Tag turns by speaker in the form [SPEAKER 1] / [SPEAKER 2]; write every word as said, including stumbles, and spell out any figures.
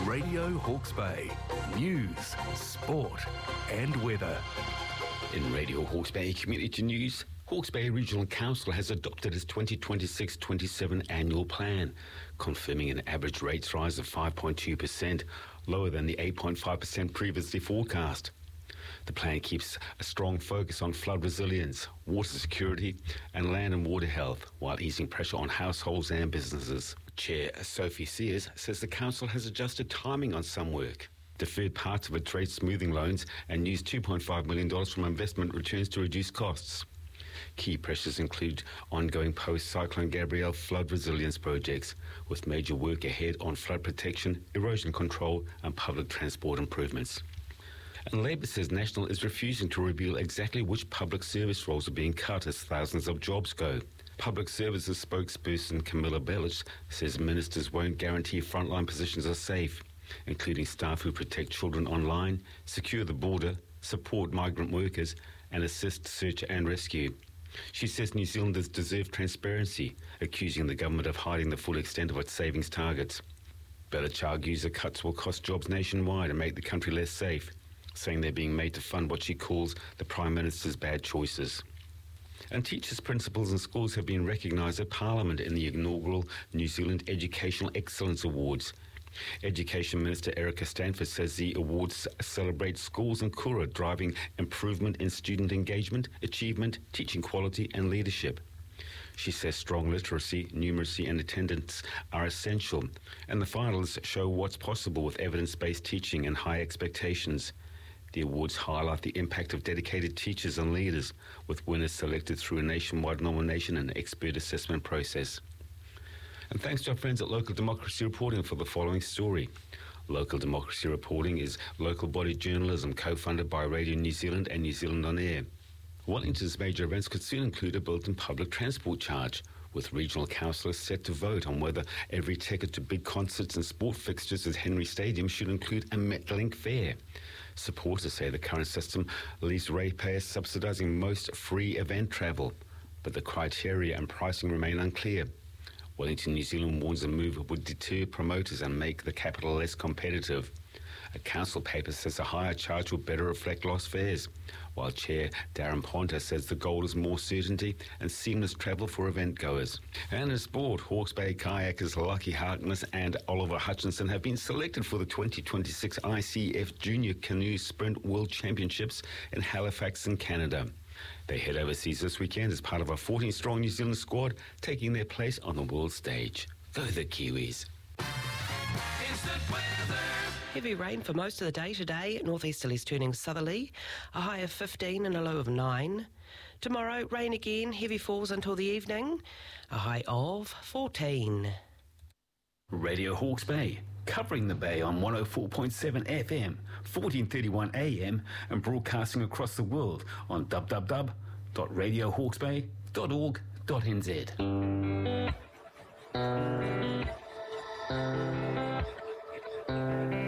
[SPEAKER 1] Radio Hawke's Bay. News, sport and weather.
[SPEAKER 2] In Radio Hawke's Bay Community News, Hawke's Bay Regional Council has adopted its twenty twenty-six twenty-seven annual plan, confirming an average rates rise of five point two percent, lower than the eight point five percent previously forecast. The plan keeps a strong focus on flood resilience, water security and land and water health, while easing pressure on households and businesses. Chair Sophie Sears says the council has adjusted timing on some work, deferred parts of its trade smoothing loans and used two point five million dollars from investment returns to reduce costs. Key pressures include ongoing post-Cyclone Gabrielle flood resilience projects, with major work ahead on flood protection, erosion control and public transport improvements. And Labour says National is refusing to reveal exactly which public service roles are being cut as thousands of jobs go. Public Services spokesperson Camilla Bellich says ministers won't guarantee frontline positions are safe, including staff who protect children online, secure the border, support migrant workers and assist search and rescue. She says New Zealanders deserve transparency, accusing the government of hiding the full extent of its savings targets. Bellich argues the cuts will cost jobs nationwide and make the country less safe, saying they're being made to fund what she calls the Prime Minister's bad choices. And teachers, principals and schools have been recognised at Parliament in the inaugural New Zealand Educational Excellence Awards. Education Minister Erica Stanford says the awards celebrate schools in Kura driving improvement in student engagement, achievement, teaching quality and leadership. She says strong literacy, numeracy and attendance are essential, and the finalists show what's possible with evidence-based teaching and high expectations. The awards highlight the impact of dedicated teachers and leaders, with winners selected through a nationwide nomination and expert assessment process. And thanks to our friends at Local Democracy Reporting for the following story. Local Democracy Reporting is local body journalism co-funded by Radio New Zealand and New Zealand On Air. Wellington's major events could soon include a built-in public transport charge, with regional councillors set to vote on whether every ticket to big concerts and sport fixtures at Henry Stadium should include a Metlink fare. Supporters say the current system leaves ratepayers subsidising most free event travel, but the criteria and pricing remain unclear. Wellington New Zealand warns the move would deter promoters and make the capital less competitive. A council paper says a higher charge would better reflect lost fares, while Chair Darren Ponter says the goal is more certainty and seamless travel for event goers. And in sport, Hawke's Bay kayakers Lucky Harkness and Oliver Hutchinson have been selected for the twenty twenty-six I C F Junior Canoe Sprint World Championships in Halifax in Canada. They head overseas this weekend as part of a fourteen-strong New Zealand squad, taking their place on the world stage. Go the Kiwis.
[SPEAKER 3] Instant weather.
[SPEAKER 4] Heavy rain for most of the day today. Northeasterlies turning southerly. A high of fifteen and a low of nine. Tomorrow, rain again. Heavy falls until the evening. A high of fourteen.
[SPEAKER 2] Radio Hawke's Bay, covering the Bay on one oh four point seven F M, fourteen thirty-one A M, and broadcasting across the world on w w w dot radio hawke's bay dot org dot n z.
[SPEAKER 3] Thank you.